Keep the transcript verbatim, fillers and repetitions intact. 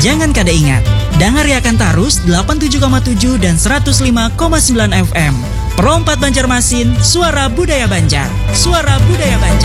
Jangan kada ingat, dangariakan tarus delapan puluh tujuh koma tujuh dan seratus lima koma sembilan F M. Pro empat Banjarmasin, suara budaya Banjar. Suara budaya Banjar.